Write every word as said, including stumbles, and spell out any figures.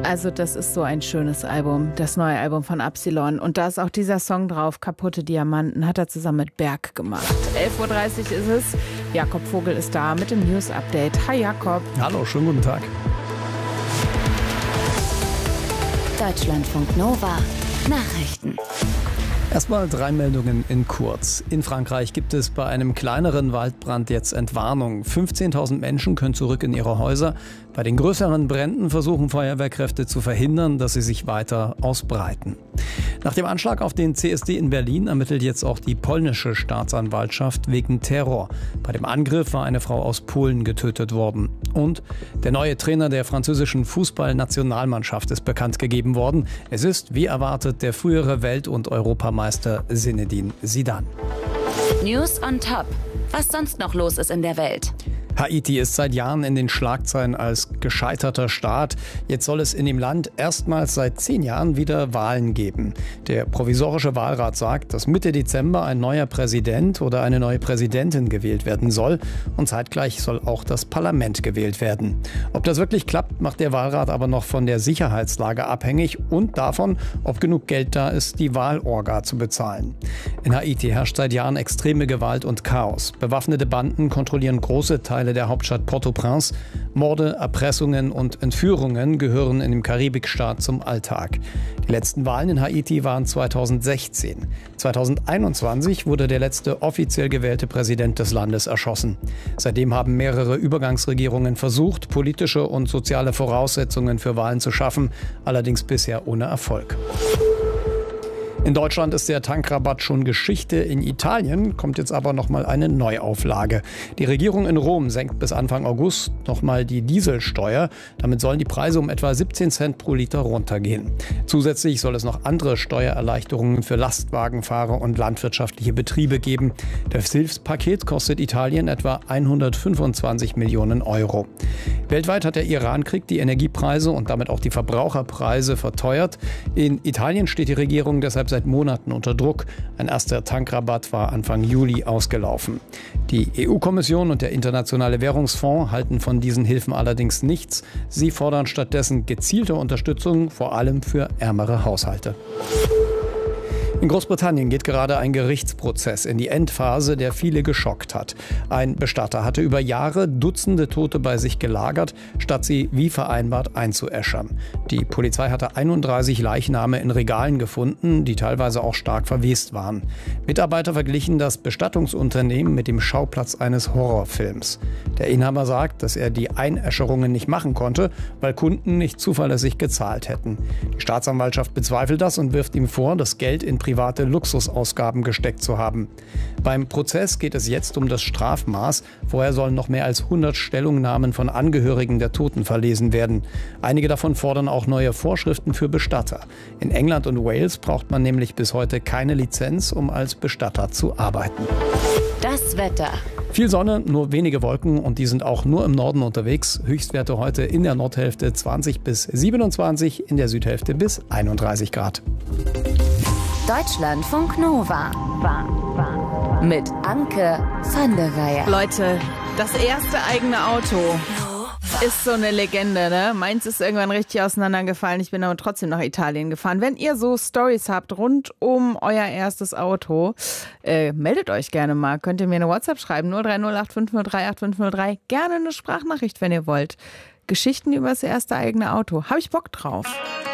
Also das ist so ein schönes Album, das neue Album von Absilon. Und da ist auch dieser Song drauf, Kaputte Diamanten, hat er zusammen mit Berg gemacht. elf Uhr dreißig ist es. Jakob Vogel ist da mit dem News-Update. Hi Jakob. Hallo, schönen guten Tag. Deutschlandfunk Nova Nachrichten. Erstmal drei Meldungen in kurz. In Frankreich gibt es bei einem kleineren Waldbrand jetzt Entwarnung. fünfzehntausend Menschen können zurück in ihre Häuser. Bei den größeren Bränden versuchen Feuerwehrkräfte zu verhindern, dass sie sich weiter ausbreiten. Nach dem Anschlag auf den C S D in Berlin ermittelt jetzt auch die polnische Staatsanwaltschaft wegen Terror. Bei dem Angriff war eine Frau aus Polen getötet worden. Und der neue Trainer der französischen Fußballnationalmannschaft ist bekannt gegeben worden. Es ist, wie erwartet, der frühere Welt- und Europameister Zinedine Zidane. News on Top. Was sonst noch los ist in der Welt? Haiti ist seit Jahren in den Schlagzeilen als gescheiterter Staat. Jetzt soll es in dem Land erstmals seit zehn Jahren wieder Wahlen geben. Der provisorische Wahlrat sagt, dass Mitte Dezember ein neuer Präsident oder eine neue Präsidentin gewählt werden soll. Und zeitgleich soll auch das Parlament gewählt werden. Ob das wirklich klappt, macht der Wahlrat aber noch von der Sicherheitslage abhängig und davon, ob genug Geld da ist, die Wahlorga zu bezahlen. In Haiti herrscht seit Jahren extreme Gewalt und Chaos. Bewaffnete Banden kontrollieren große Teile der Hauptstadt Port-au-Prince. Morde, Erpressungen und Entführungen gehören in dem Karibikstaat zum Alltag. Die letzten Wahlen in Haiti waren zweitausendsechzehn. zweitausendeinundzwanzig wurde der letzte offiziell gewählte Präsident des Landes erschossen. Seitdem haben mehrere Übergangsregierungen versucht, politische und soziale Voraussetzungen für Wahlen zu schaffen, allerdings bisher ohne Erfolg. In Deutschland ist der Tankrabatt schon Geschichte. In Italien kommt jetzt aber noch mal eine Neuauflage. Die Regierung in Rom senkt bis Anfang August noch mal die Dieselsteuer. Damit sollen die Preise um etwa siebzehn Cent pro Liter runtergehen. Zusätzlich soll es noch andere Steuererleichterungen für Lastwagenfahrer und landwirtschaftliche Betriebe geben. Das Hilfspaket kostet Italien etwa hundertfünfundzwanzig Millionen Euro. Weltweit hat der Irankrieg die Energiepreise und damit auch die Verbraucherpreise verteuert. In Italien steht die Regierung deshalb seit Monaten unter Druck. Ein erster Tankrabatt war Anfang Juli ausgelaufen. Die E U-Kommission und der Internationale Währungsfonds halten von diesen Hilfen allerdings nichts. Sie fordern stattdessen gezielte Unterstützung, vor allem für ärmere Haushalte. In Großbritannien geht gerade ein Gerichtsprozess in die Endphase, der viele geschockt hat. Ein Bestatter hatte über Jahre Dutzende Tote bei sich gelagert, statt sie wie vereinbart einzuäschern. Die Polizei hatte einunddreißig Leichname in Regalen gefunden, die teilweise auch stark verwest waren. Mitarbeiter verglichen das Bestattungsunternehmen mit dem Schauplatz eines Horrorfilms. Der Inhaber sagt, dass er die Einäscherungen nicht machen konnte, weil Kunden nicht zuverlässig gezahlt hätten. Die Staatsanwaltschaft bezweifelt das und wirft ihm vor, das Geld in private Luxusausgaben gesteckt zu haben. Beim Prozess geht es jetzt um das Strafmaß. Vorher sollen noch mehr als hundert Stellungnahmen von Angehörigen der Toten verlesen werden. Einige davon fordern auch neue Vorschriften für Bestatter. In England und Wales braucht man nämlich bis heute keine Lizenz, um als Bestatter zu arbeiten. Das Wetter. Viel Sonne, nur wenige Wolken und die sind auch nur im Norden unterwegs. Höchstwerte heute in der Nordhälfte zwanzig bis siebenundzwanzig, in der Südhälfte bis einunddreißig Grad. Deutschlandfunk Nova mit Anke van der Weyer. Leute, das erste eigene Auto ist so eine Legende, ne? Meins ist irgendwann richtig auseinandergefallen. Ich bin aber trotzdem nach Italien gefahren. Wenn ihr so Storys habt rund um euer erstes Auto, äh, meldet euch gerne mal. Könnt ihr mir eine WhatsApp schreiben, null drei null acht fünf null drei acht fünf null drei. Gerne eine Sprachnachricht, wenn ihr wollt. Geschichten über das erste eigene Auto. Habe ich Bock drauf.